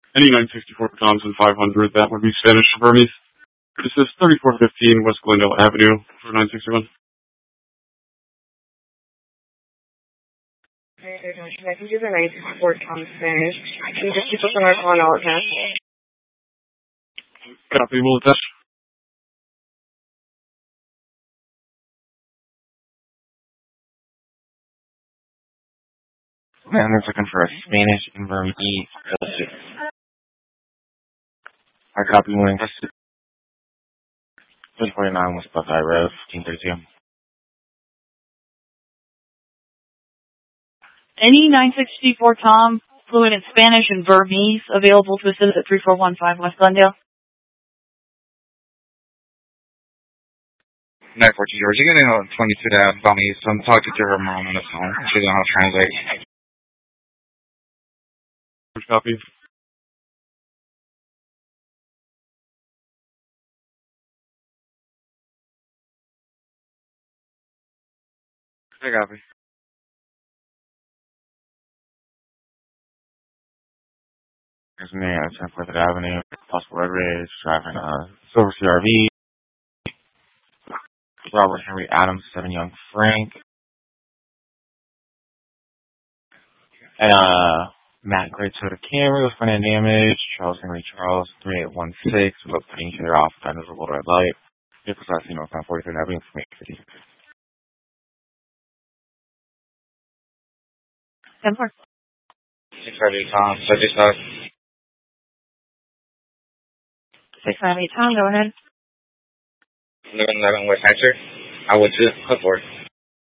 Any 964 Toms and 500, that would be Spanish for Burmese. This is 3415 West Glendale Avenue for 961. I can do the 964 Tom Spanish. Can you just keep us on our phone all attached? Copy, will attach. Man, they're looking for a Spanish and Burmese. I copy one. 349 West Buckeye Road, 1532. Any 964 Tom, fluent in Spanish and Burmese, available to assist at 3415 West Glendale. 942 George, you're going to know 22 to Burmese, so I'm talking to her mom on the phone. She doesn't know how to translate. Copy. I copy. There's me at 10th Avenue, possible road rage, driving Silver CRV. Robert Henry Adams, 7 Young Frank. And Matt Gray Toyota Camry with front end damage. Charles Henry Charles, 3816. We look putting each other off. Fenders with a little red light. Vehicles last seen north on 43rd Avenue from 850. 10-4. 658 Tom, subject us. 658 Tom, go ahead. 1111 West Hatcher. I would just cut for it.